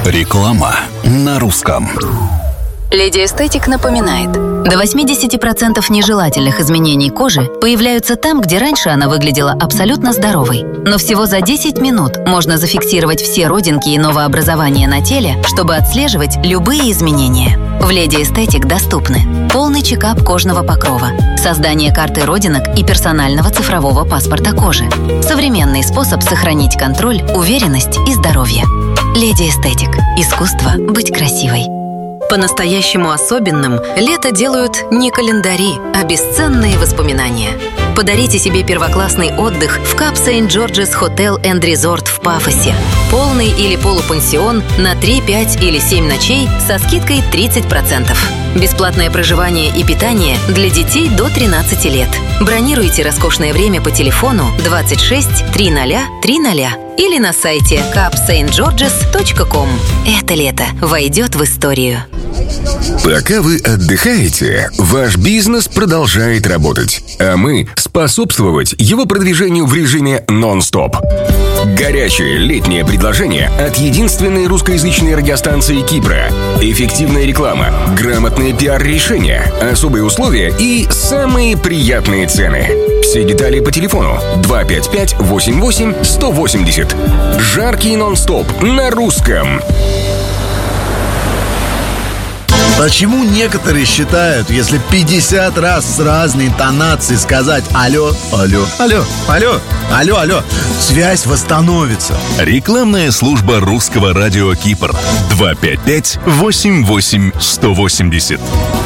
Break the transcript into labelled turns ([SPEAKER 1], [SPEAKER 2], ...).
[SPEAKER 1] Реклама на русском.
[SPEAKER 2] Леди Эстетик напоминает, до 80% нежелательных изменений кожи появляются там, где раньше она выглядела абсолютно здоровой. Но всего за 10 минут можно зафиксировать все родинки и новообразования на теле, чтобы отслеживать любые изменения. В Леди Эстетик доступны полный чекап кожного покрова, создание карты родинок и персонального цифрового паспорта кожи, современный способ сохранить контроль, уверенность и здоровье. Леди Эстетик. Искусство быть красивой. По-настоящему особенным лето делают не календари, а бесценные воспоминания. Подарите себе первоклассный отдых в Кап Сент-Джорджес Hotel and Resort в Пафосе. Полный или полупансион на 3, 5 или 7 ночей со скидкой 30%. Бесплатное проживание и питание для детей до 13 лет. Бронируйте роскошное время по телефону 26 300 300 или на сайте capstgeorges.com. Это лето войдет в историю.
[SPEAKER 3] Пока вы отдыхаете, ваш бизнес продолжает работать, а мы способствовать его продвижению в режиме нон-стоп. Горячее летнее предложение от единственной русскоязычной радиостанции Кипра. Эффективная реклама, грамотные пиар-решения, особые условия и самые приятные цены. Все детали по телефону 255-88-180. Жаркий нон-стоп на русском.
[SPEAKER 4] Почему некоторые считают, если 50 раз с разной интонацией сказать «алло, алло, алло, алло, алло, алло», связь восстановится?
[SPEAKER 1] Рекламная служба русского радио Кипр. 255-88-180.